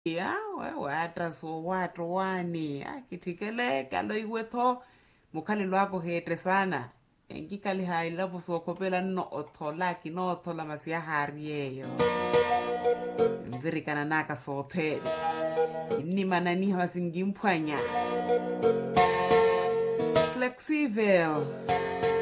ya wewe ata so watu wani akitikele kalo iwetho mukhali lwako hete sana enkikali hailapo sokhopela nno otholaki no othola masiya hariyeyo nzirikana naka sothele inimananiha masingimphwanya Flexivel